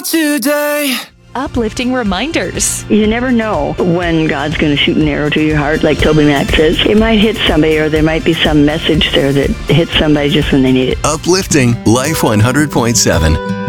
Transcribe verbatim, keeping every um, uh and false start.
today. Uplifting reminders. You never know when God's going to shoot an arrow to your heart, like Toby Mac says. It might hit somebody, or there might be some message there that hits somebody just when they need it. Uplifting Life one hundred point seven.